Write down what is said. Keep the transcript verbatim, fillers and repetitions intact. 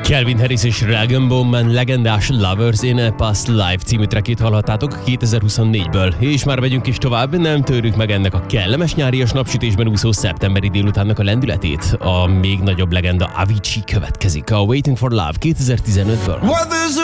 Calvin Harris és Rag Bowman legendás Lovers in a Past Life című trackét hallhattátok kétezer-huszonnégyből. És már megyünk is tovább, nem törjük meg ennek a kellemes nyárias napsütésben úszó szeptemberi délutánnak a lendületét. A még nagyobb legenda Avicii következik, a Waiting for Love kétezer-tizenötből.